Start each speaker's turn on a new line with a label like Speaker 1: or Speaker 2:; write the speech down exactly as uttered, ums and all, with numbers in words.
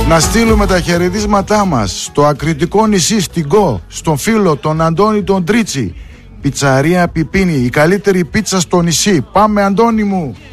Speaker 1: Να στείλουμε τα χαιρετίσματά μας στο ακριτικό νησί στην Κο, στον φίλο τον Αντώνη τον Τρίτσι. Πιτσαρία Πιπίνη, η καλύτερη πίτσα στο νησί. Πάμε Αντώνη μου!